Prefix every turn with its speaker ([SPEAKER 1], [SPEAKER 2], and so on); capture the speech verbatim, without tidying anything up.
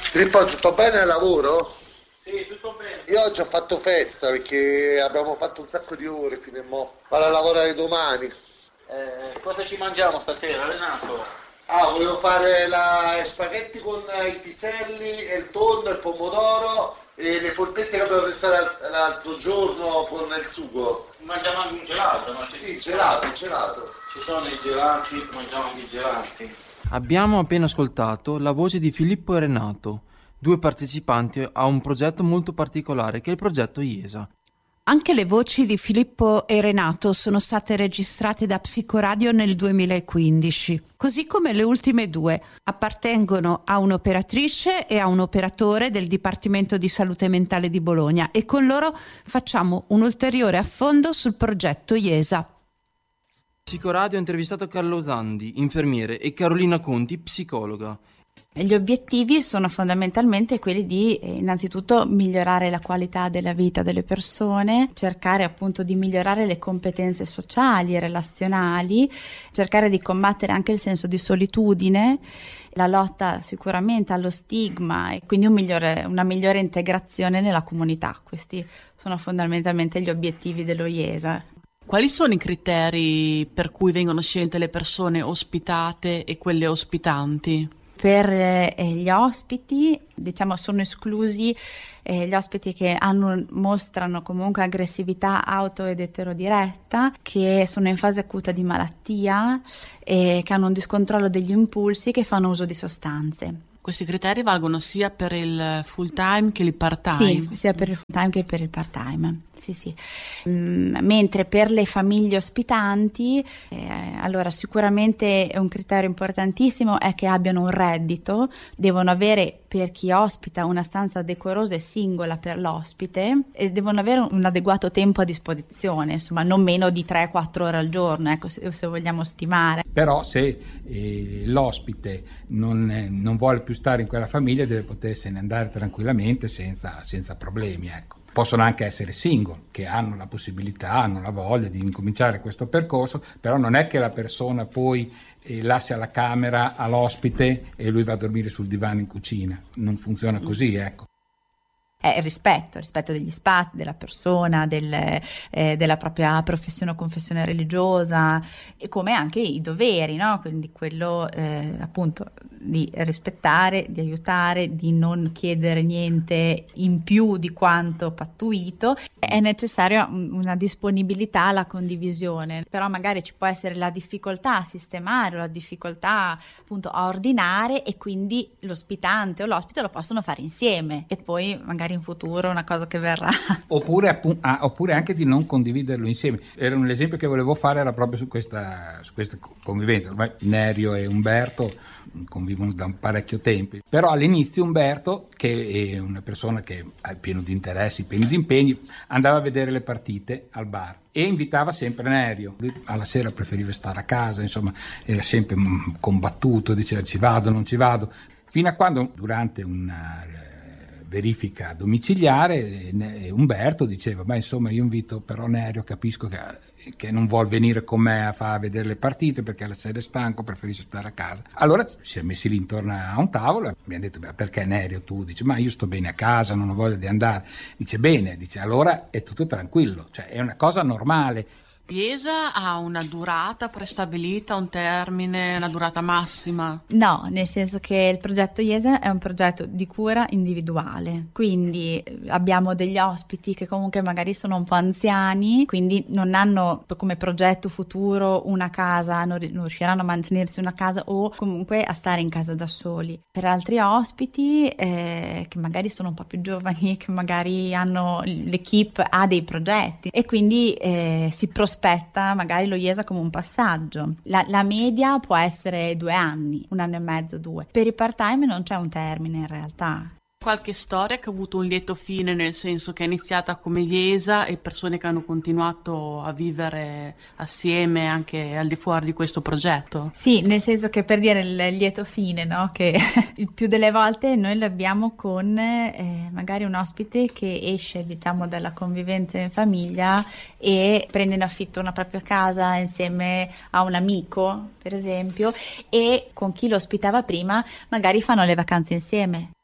[SPEAKER 1] Filippo, tutto bene al lavoro?
[SPEAKER 2] Sì, tutto bene.
[SPEAKER 1] Io oggi ho fatto festa perché abbiamo fatto un sacco di ore fino a mo'. Vado a lavorare domani.
[SPEAKER 2] Eh, cosa ci mangiamo stasera, Renato?
[SPEAKER 1] Ah, volevo fare la spaghetti con i piselli, e il tonno, il pomodoro e le polpette che avevo pensato l'al- l'altro giorno con il sugo.
[SPEAKER 2] Mangiamo anche un gelato, no? Ci,
[SPEAKER 1] Sì, gelato, gelato.
[SPEAKER 2] ci sono i gelati, mangiamo anche i gelati.
[SPEAKER 3] Abbiamo appena ascoltato la voce di Filippo e Renato, due partecipanti a un progetto molto particolare che è il progetto IESA.
[SPEAKER 4] Anche le voci di Filippo e Renato sono state registrate da Psicoradio nel duemilaquindici, così come le ultime due appartengono a un'operatrice e a un operatore del Dipartimento di Salute Mentale di Bologna e con loro facciamo un ulteriore affondo sul progetto IESA.
[SPEAKER 3] Psicoradio ha intervistato Carlo Zandi, infermiere, e Carolina Conti, psicologa.
[SPEAKER 5] Gli obiettivi sono fondamentalmente quelli di eh, innanzitutto migliorare la qualità della vita delle persone, cercare appunto di migliorare le competenze sociali e relazionali, cercare di combattere anche il senso di solitudine, la lotta sicuramente allo stigma e quindi un migliore, una migliore integrazione nella comunità. Questi sono fondamentalmente gli obiettivi dello IESA.
[SPEAKER 6] Quali sono i criteri per cui vengono scelte le persone ospitate e quelle ospitanti?
[SPEAKER 5] Per eh, gli ospiti, diciamo, sono esclusi eh, gli ospiti che hanno, mostrano comunque aggressività auto ed eterodiretta, che sono in fase acuta di malattia, e che hanno un discontrollo degli impulsi, che fanno uso di sostanze.
[SPEAKER 6] Questi criteri valgono sia per il full time che il part time?
[SPEAKER 5] Sì, sia per il full time che per il part time. Sì, sì. Mm, mentre per le famiglie ospitanti, eh, allora sicuramente un criterio importantissimo è che abbiano un reddito, devono avere per chi ospita una stanza decorosa e singola per l'ospite e devono avere un adeguato tempo a disposizione, insomma non meno di tre quattro ore al giorno, ecco, se, se vogliamo stimare.
[SPEAKER 7] Però se eh, l'ospite non, eh, non vuole più stare in quella famiglia deve potersene andare tranquillamente senza, senza problemi, ecco. Possono anche essere single, che hanno la possibilità, hanno la voglia di incominciare questo percorso, però non è che la persona poi eh, lascia la camera all'ospite e lui va a dormire sul divano in cucina. Non funziona così, ecco.
[SPEAKER 5] È il rispetto, il rispetto degli spazi, della persona, del, eh, della propria professione o confessione religiosa, e come anche i doveri, no? Quindi quello eh, appunto di rispettare, di aiutare, di non chiedere niente in più di quanto pattuito. È necessaria una disponibilità alla condivisione, però magari ci può essere la difficoltà a sistemare, la difficoltà appunto a ordinare, e quindi l'ospitante o l'ospite lo possono fare insieme e poi magari in futuro una cosa che verrà.
[SPEAKER 7] Oppure, appu- ah, oppure anche di non condividerlo insieme. Era un esempio che volevo fare, era proprio su questa, su questa convivenza. Ormai Nerio e Umberto convivono da un parecchio tempo, però all'inizio Umberto, che è una persona che è pieno di interessi, pieno di impegni, andava a vedere le partite al bar e invitava sempre Nerio. Lui alla sera preferiva stare a casa, insomma era sempre combattuto, diceva ci vado, non ci vado, fino a quando durante una verifica domiciliare Umberto diceva ma insomma io invito però Nerio, capisco che, che non vuol venire con me a far vedere le partite perché alla sera è stanco, preferisce stare a casa. Allora ci siamo messi lì intorno a un tavolo e mi hanno detto beh, perché Nerio tu? Dice ma io sto bene a casa, non ho voglia di andare. Dice bene, dice allora è tutto tranquillo, cioè è una cosa normale.
[SPEAKER 6] IESA ha una durata prestabilita, un termine, una durata massima?
[SPEAKER 5] No, nel senso che il progetto IESA è un progetto di cura individuale, quindi abbiamo degli ospiti che comunque magari sono un po' anziani, quindi non hanno come progetto futuro una casa, non riusciranno a mantenersi una casa o comunque a stare in casa da soli. Per altri ospiti eh, che magari sono un po' più giovani, che magari hanno l'equipe ha dei progetti e quindi eh, si prospetta aspetta magari lo IESA come un passaggio. La, la media può essere due anni, un anno e mezzo, due. Per i part-time non c'è un termine in realtà.
[SPEAKER 6] Qualche storia che ha avuto un lieto fine, nel senso che è iniziata come IESA e persone che hanno continuato a vivere assieme anche al di fuori di questo progetto?
[SPEAKER 5] Sì, nel senso che per dire il lieto fine, no? Che il più delle volte noi l'abbiamo con eh, magari un ospite che esce diciamo dalla convivenza in famiglia e prende in affitto una propria casa insieme a un amico, per esempio, e con chi lo ospitava prima magari fanno le vacanze insieme.